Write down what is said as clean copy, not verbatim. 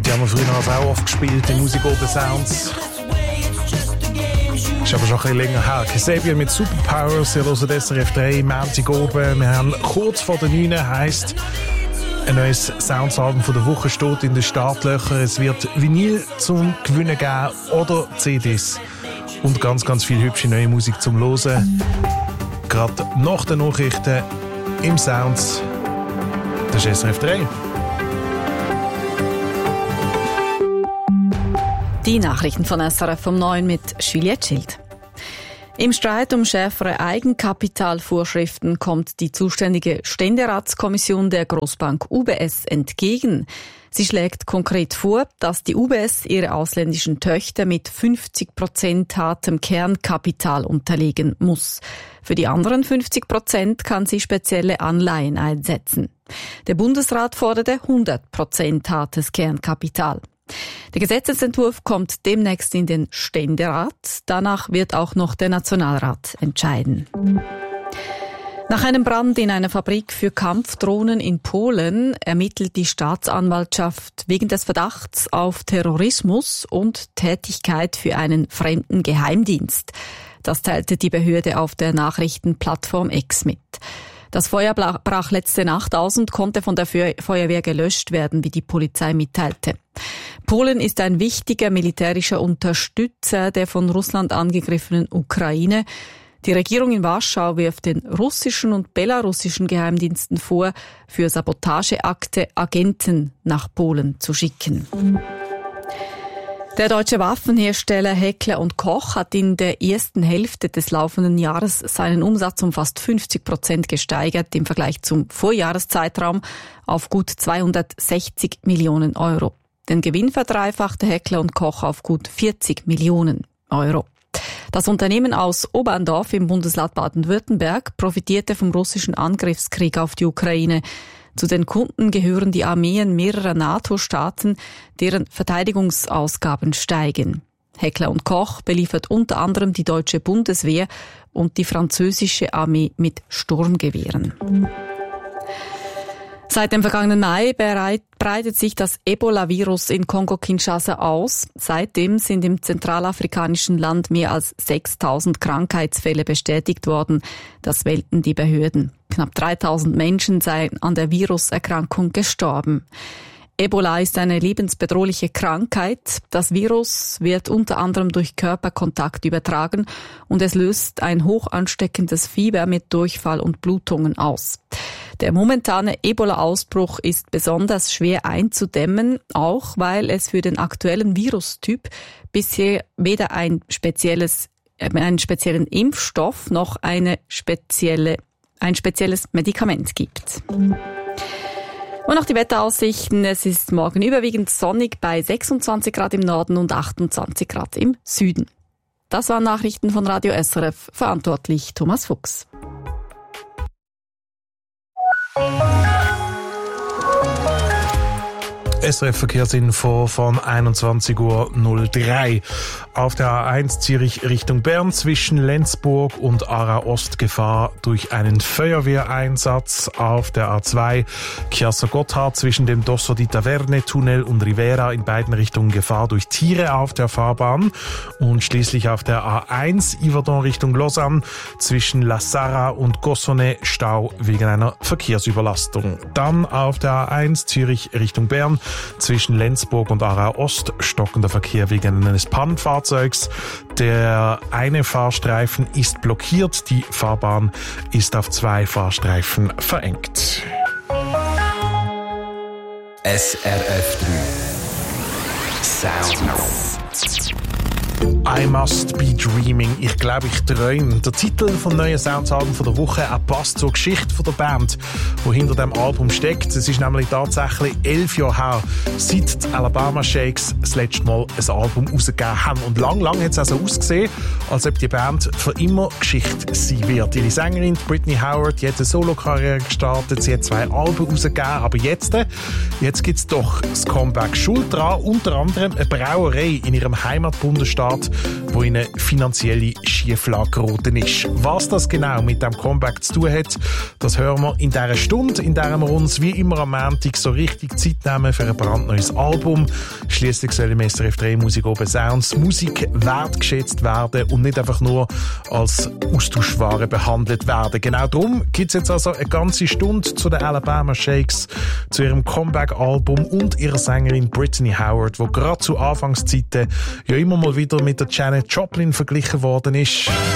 Die haben wir früher also auch oft gespielt, die Musik Open Sounds. Ist aber schon ein bisschen länger her. Kasabian mit Superpowers, ihr hört SRF 3, Montag oben. Wir haben kurz vor der 9, heisst, ein neues Soundsalbum von der Woche steht in den Startlöchern. Es wird Vinyl zum Gewinnen geben oder CDs. Und ganz, ganz viel hübsche neue Musik zum Hören. Gerade nach den Nachrichten im Sounds. Das ist SRF 3. Die Nachrichten von SRF um 9 mit Juliette Schild. Im Streit um schärfere Eigenkapitalvorschriften kommt die zuständige Ständeratskommission der Großbank UBS entgegen. Sie schlägt konkret vor, dass die UBS ihre ausländischen Töchter mit 50% hartem Kernkapital unterlegen muss. Für die anderen 50% kann sie spezielle Anleihen einsetzen. Der Bundesrat forderte 100% hartes Kernkapital. Der Gesetzesentwurf kommt demnächst in den Ständerat. Danach wird auch noch der Nationalrat entscheiden. Nach einem Brand in einer Fabrik für Kampfdrohnen in Polen ermittelt die Staatsanwaltschaft wegen des Verdachts auf Terrorismus und Tätigkeit für einen fremden Geheimdienst. Das teilte die Behörde auf der Nachrichtenplattform X mit. Das Feuer brach letzte Nacht aus und konnte von der Feuerwehr gelöscht werden, wie die Polizei mitteilte. Polen ist ein wichtiger militärischer Unterstützer der von Russland angegriffenen Ukraine. Die Regierung in Warschau wirft den russischen und belarussischen Geheimdiensten vor, für Sabotageakte Agenten nach Polen zu schicken. Der deutsche Waffenhersteller Heckler & Koch hat in der ersten Hälfte des laufenden Jahres seinen Umsatz um fast 50% gesteigert im Vergleich zum Vorjahreszeitraum auf gut 260 Millionen Euro. Den Gewinn verdreifachte Heckler & Koch auf gut 40 Millionen Euro. Das Unternehmen aus Oberndorf im Bundesland Baden-Württemberg profitierte vom russischen Angriffskrieg auf die Ukraine. Zu den Kunden gehören die Armeen mehrerer NATO-Staaten, deren Verteidigungsausgaben steigen. Heckler & Koch beliefert unter anderem die deutsche Bundeswehr und die französische Armee mit Sturmgewehren. Seit dem vergangenen Mai breitet sich das Ebola-Virus in Kongo-Kinshasa aus. Seitdem sind im zentralafrikanischen Land mehr als 6.000 Krankheitsfälle bestätigt worden. Das wählten die Behörden. Knapp 3.000 Menschen seien an der Viruserkrankung gestorben. Ebola ist eine lebensbedrohliche Krankheit. Das Virus wird unter anderem durch Körperkontakt übertragen und es löst ein hoch ansteckendes Fieber mit Durchfall und Blutungen aus. Der momentane Ebola-Ausbruch ist besonders schwer einzudämmen, auch weil es für den aktuellen Virustyp bisher weder einen speziellen Impfstoff noch ein spezielles Medikament gibt. Und noch die Wetteraussichten. Es ist morgen überwiegend sonnig bei 26 Grad im Norden und 28 Grad im Süden. Das waren Nachrichten von Radio SRF, verantwortlich Thomas Fuchs. SRF-Verkehrsinfo von 21.03 Uhr. Auf der A1 Zürich Richtung Bern zwischen Lenzburg und Aarau Ost Gefahr durch einen Feuerwehreinsatz. Auf der A2 Chiasso-Gotthard zwischen dem Dosso di Taverne Tunnel und Rivera in beiden Richtungen Gefahr durch Tiere auf der Fahrbahn. Und schließlich auf der A1 Yverdon Richtung Lausanne zwischen La Sarra und Gossonay Stau wegen einer Verkehrsüberlastung. Dann auf der A1 Zürich Richtung Bern zwischen Lenzburg und Aarau Ost stockender Verkehr wegen eines Pannenfahrzeugs. Der eine Fahrstreifen ist blockiert, die Fahrbahn ist auf 2 Fahrstreifen verengt. SRF 3 Sounds. I Must Be Dreaming. Ich glaube, ich träume. Der Titel vom neuen Soundsalbum von der Woche passt zur Geschichte von der Band, die hinter dem Album steckt. Es ist nämlich tatsächlich 11 Jahre her, seit die Alabama Shakes das letzte Mal ein Album rausgegeben haben. Und lang hat es also ausgesehen, als ob die Band für immer Geschichte sein wird. Ihre Sängerin Brittany Howard, die hat eine Solo-Karriere gestartet, sie hat 2 Alben rausgegeben, aber jetzt gibt es doch das Comeback. Schuld dran, unter anderem eine Brauerei in ihrem Heimatbundesstaat, wo wo ihnen finanzielle Schieflage geraten ist. Was das genau mit dem Comeback zu tun hat, das hören wir in dieser Stunde, in der wir uns wie immer am Montag so richtig Zeit nehmen für ein brandneues Album. Schliesslich soll im SRF 3 Musik Open Sounds Musik wertgeschätzt werden und nicht einfach nur als Austauschware behandelt werden. Genau darum gibt es jetzt also eine ganze Stunde zu den Alabama Shakes, zu ihrem Comeback-Album und ihrer Sängerin Brittany Howard, die gerade zu Anfangszeiten ja immer mal wieder mit der Janet Joplin verglichen worden ist.